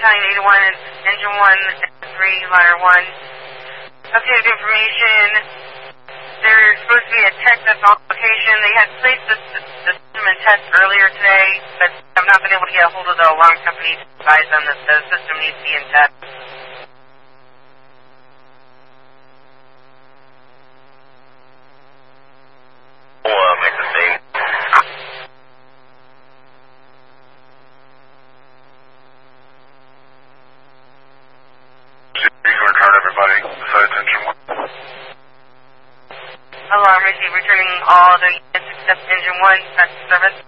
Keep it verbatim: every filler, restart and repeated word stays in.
Battalion eight one, Engine one, three, Ladder one. Updated information. There's supposed to be a tech that's on location. They had placed the, the system in test earlier today, but I've not been able to get a hold of the alarm company to advise them that the system needs to be in test. We'll uh, make the scene. You can return everybody besides Engine one. Alarm received, returning all the units except Engine one back to service.